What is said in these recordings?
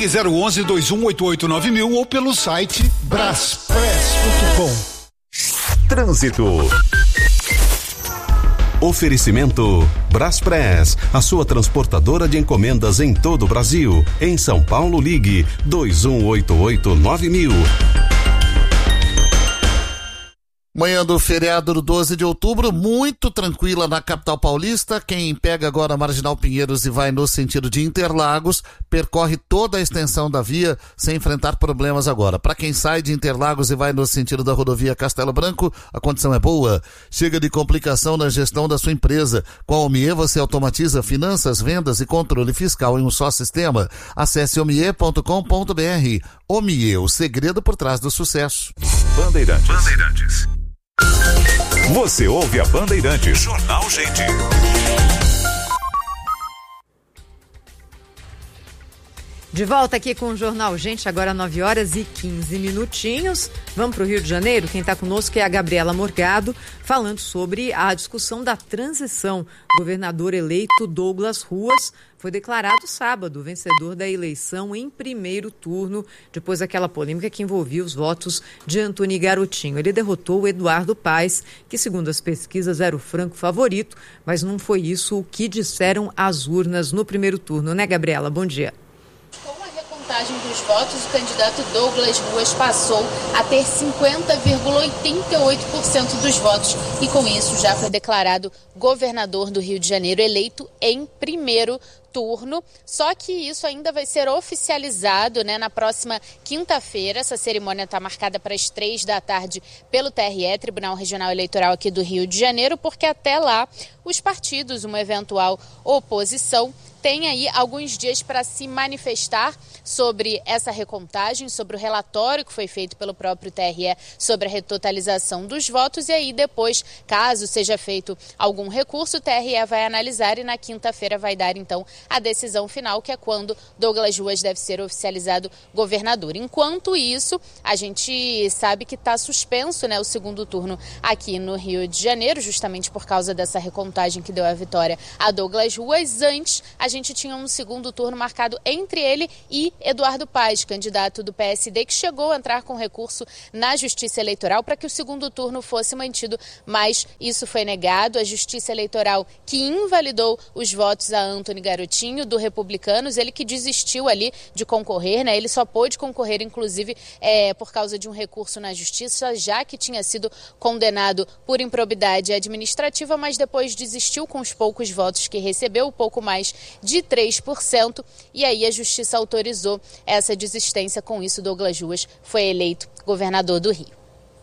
Ligue 011-2188-9000 ou pelo site braspress.com. Trânsito. Oferecimento Braspress, a sua transportadora de encomendas em todo o Brasil. Em São Paulo, ligue 2188-9000. Manhã do feriado do 12 de outubro, muito tranquila na capital paulista. Quem pega agora a Marginal Pinheiros e vai no sentido de Interlagos, percorre toda a extensão da via sem enfrentar problemas agora. Para quem sai de Interlagos e vai no sentido da rodovia Castelo Branco, a condição é boa. Chega de complicação na gestão da sua empresa. Com a Omie você automatiza finanças, vendas e controle fiscal em um só sistema. Acesse omie.com.br. Omie, o segredo por trás do sucesso. Bandeirantes. Você ouve a Bandeirantes. Jornal Gente. De volta aqui com o Jornal Gente, agora 9h15. Vamos para o Rio de Janeiro. Quem está conosco é a Gabriela Morgado, falando sobre a discussão da transição. O governador eleito Douglas Ruas foi declarado sábado vencedor da eleição em primeiro turno, depois daquela polêmica que envolvia os votos de Antony Garotinho. Ele derrotou o Eduardo Paes, que segundo as pesquisas era o franco favorito, mas não foi isso o que disseram as urnas no primeiro turno, né, Gabriela? Bom dia. Contagem dos votos, o candidato Douglas Ruas passou a ter 50,88% dos votos e com isso já foi declarado governador do Rio de Janeiro, eleito em primeiro turno. Só que isso ainda vai ser oficializado, na próxima quinta-feira. Essa cerimônia está marcada para as 15h pelo TRE, Tribunal Regional Eleitoral aqui do Rio de Janeiro, porque até lá os partidos, uma eventual oposição, tem aí alguns dias para se manifestar sobre essa recontagem, sobre o relatório que foi feito pelo próprio TRE sobre a retotalização dos votos, e aí depois, caso seja feito algum recurso, o TRE vai analisar e na quinta-feira vai dar então a decisão final, que é quando Douglas Ruas deve ser oficializado governador. Enquanto isso, a gente sabe que está suspenso, o segundo turno aqui no Rio de Janeiro, justamente por causa dessa recontagem que deu a vitória a Douglas Ruas. Antes, a gente tinha um segundo turno marcado entre ele e Eduardo Paes, candidato do PSD, que chegou a entrar com recurso na Justiça Eleitoral para que o segundo turno fosse mantido, mas isso foi negado. A Justiça Eleitoral que invalidou os votos a Antony Garotinho, do Republicanos, ele que desistiu ali de concorrer, ele só pôde concorrer, inclusive, por causa de um recurso na Justiça, já que tinha sido condenado por improbidade administrativa, mas depois desistiu com os poucos votos que recebeu, pouco mais de 3%, e aí a Justiça autorizou essa desistência. Com isso, Douglas Ruas foi eleito governador do Rio.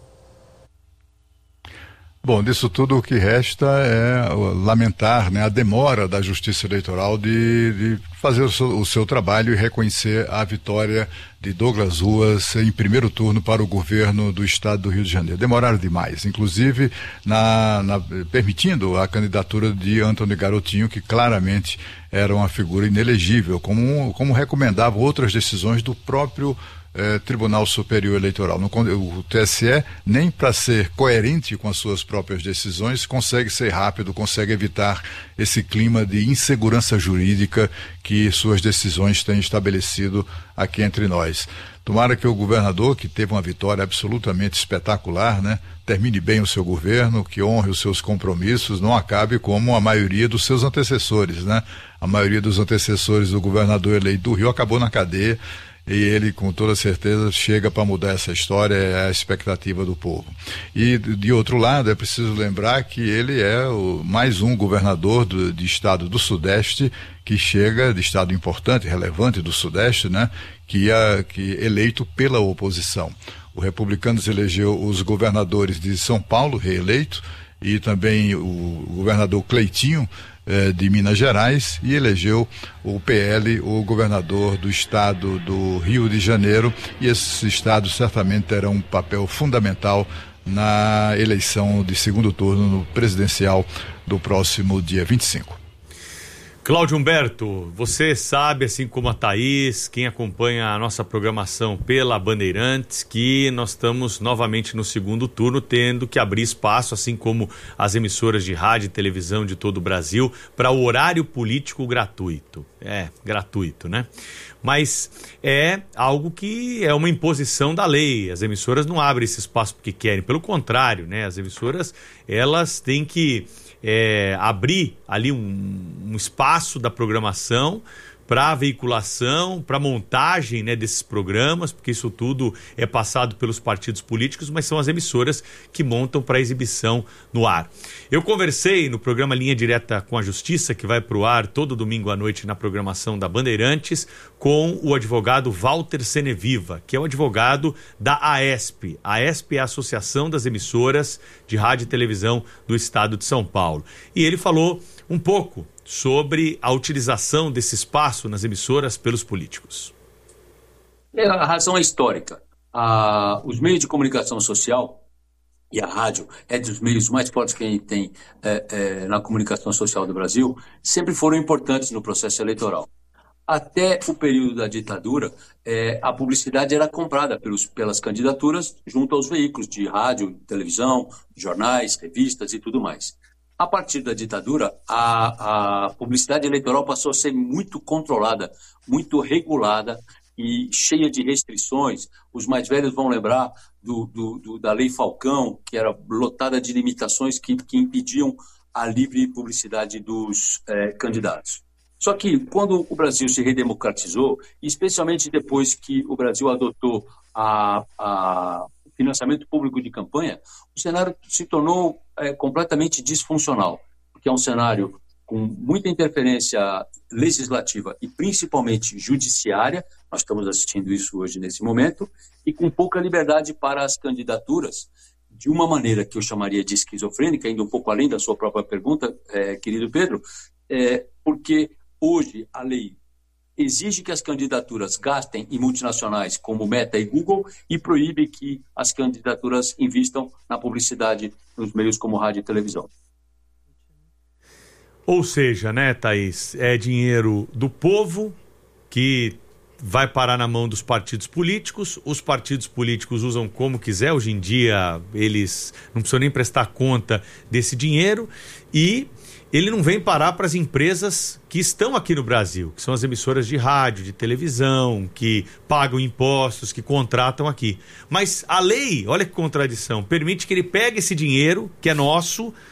Bom, disso tudo o que resta é lamentar, a demora da Justiça Eleitoral de fazer o seu trabalho e reconhecer a vitória de Douglas Ruas em primeiro turno para o governo do estado do Rio de Janeiro. Demoraram demais, inclusive permitindo a candidatura de Antony Garotinho, que claramente era uma figura inelegível, como recomendavam outras decisões do próprio Tribunal Superior Eleitoral. O TSE, nem para ser coerente com as suas próprias decisões, consegue ser rápido, consegue evitar esse clima de insegurança jurídica que suas decisões têm estabelecido aqui entre nós. Tomara que o governador, que teve uma vitória absolutamente espetacular, termine bem o seu governo, que honre os seus compromissos, não acabe como a maioria dos seus antecessores, A maioria dos antecessores do governador eleito do Rio acabou na cadeia, e ele, com toda certeza, chega para mudar essa história, é a expectativa do povo. E, de outro lado, é preciso lembrar que ele é mais um governador de estado do Sudeste, que chega, de estado importante, relevante do Sudeste, que eleito pela oposição. O Republicanos elegeu os governadores de São Paulo, reeleito, e também o governador Cleitinho, de Minas Gerais, e elegeu o PL, o governador do estado do Rio de Janeiro, e esses estados certamente terão um papel fundamental na eleição de segundo turno no presidencial do próximo dia 25. Cláudio Humberto, você sabe, assim como a Thaís, quem acompanha a nossa programação pela Bandeirantes, que nós estamos novamente no segundo turno, tendo que abrir espaço, assim como as emissoras de rádio e televisão de todo o Brasil, para o horário político gratuito. Gratuito, né? Mas é algo que é uma imposição da lei. As emissoras não abrem esse espaço porque querem, pelo contrário, né? As emissoras, elas têm que abrir ali um espaço da programação para veiculação, para montagem, né, desses programas, porque isso tudo é passado pelos partidos políticos, mas são as emissoras que montam para exibição no ar. Eu conversei no programa Linha Direta com a Justiça, que vai para o ar todo domingo à noite na programação da Bandeirantes, com o advogado Walter Seneviva, que é o advogado da AESP. A AESP é a Associação das Emissoras de Rádio e Televisão do Estado de São Paulo. E ele falou um pouco sobre a utilização desse espaço nas emissoras pelos políticos. A razão é histórica. Os meios de comunicação social e a rádio é dos meios mais fortes que a gente tem na comunicação social do Brasil, sempre foram importantes no processo eleitoral. Até o período da ditadura, a publicidade era comprada pelas candidaturas junto aos veículos de rádio, televisão, jornais, revistas e tudo mais. A partir da ditadura, a publicidade eleitoral passou a ser muito controlada, muito regulada e cheia de restrições. Os mais velhos vão lembrar da Lei Falcão, que era lotada de limitações que impediam a livre publicidade dos candidatos. Só que quando o Brasil se redemocratizou, especialmente depois que o Brasil adotou financiamento público de campanha, o cenário se tornou completamente disfuncional, porque é um cenário com muita interferência legislativa e principalmente judiciária, nós estamos assistindo isso hoje nesse momento, e com pouca liberdade para as candidaturas, de uma maneira que eu chamaria de esquizofrênica, indo um pouco além da sua própria pergunta, querido Pedro, porque hoje a lei exige que as candidaturas gastem em multinacionais como Meta e Google e proíbe que as candidaturas invistam na publicidade nos meios como rádio e televisão. Ou seja, né, Thaís, é dinheiro do povo que vai parar na mão dos partidos políticos, os partidos políticos usam como quiser, hoje em dia eles não precisam nem prestar conta desse dinheiro e ele não vem parar para as empresas que estão aqui no Brasil, que são as emissoras de rádio, de televisão, que pagam impostos, que contratam aqui. Mas a lei, olha que contradição, permite que ele pegue esse dinheiro, que é nosso,